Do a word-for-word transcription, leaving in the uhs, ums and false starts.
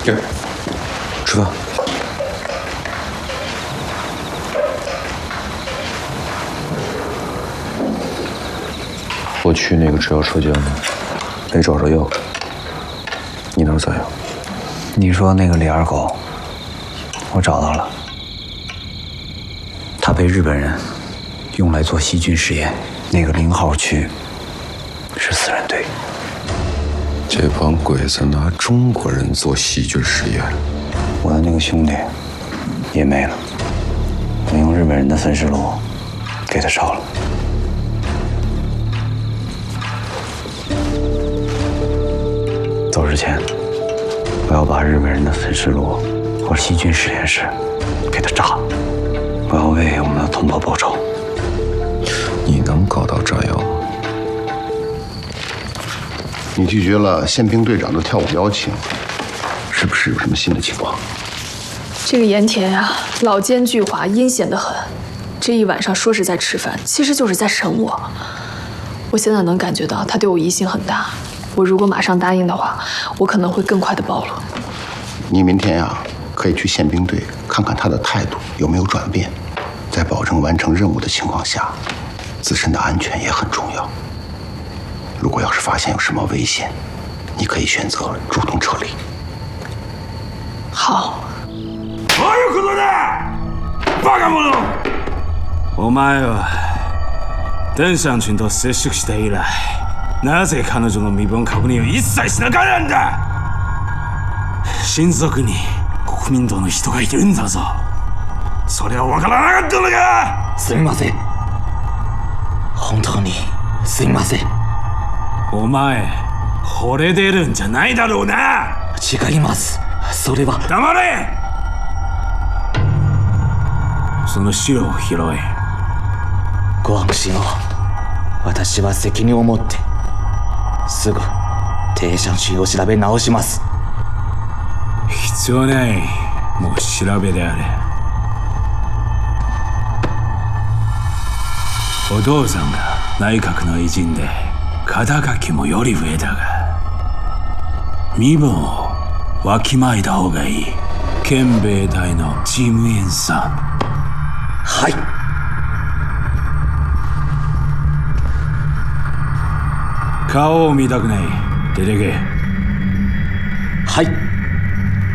给，吃饭。我去那个制药车间了，没找着药。你那儿咋样？ 你说那个李二狗，我找到了。他被日本人用来做细菌实验，那个零号区是死人堆。 这帮鬼子拿中国人做细菌实验， 我的那个兄弟也没了，我用日本人的焚尸炉给他烧了。走之前，我要把日本人的焚尸炉和细菌实验室给他炸了，我要为我们的同胞报仇。 你能搞到炸药吗？ 你拒绝了宪兵队长的跳舞邀请，是不是有什么新的情况？ 这个盐田呀、啊，老奸巨猾，阴险得很。这一晚上说是在吃饭，其实就是在审我。我现在能感觉到他对我疑心很大。我如果马上答应的话，我可能会更快的暴露。 你明天呀、啊，可以去宪兵队看看他的态度有没有转变，在保证完成任务的情况下，自身的安全也很重要。如果要是发现有什么危险，你可以選擇主動撤離。 好。 どういうことだ！バカ者！お前はデンシャン君と接触して以来、なぜ彼女の身分確認を一切しなかったんだ！親族に国民党の人がいるんだぞ。それは分からなかったのか！ すみません。本当にすみません。 お前、惚れ出るんじゃないだろうな。 違います。それは。 黙れ。その資料を拾え。 ご安心を。私は責任を持ってすぐテイシャン氏を調べ直します。 必要ない。もう調べであれ。お父さんが内閣の偉人で肩書きもより上だが、身分をわきまえた方がいい。憲兵隊のチーム員さん。 はい。 顔を見たくない。出てけ。 はい。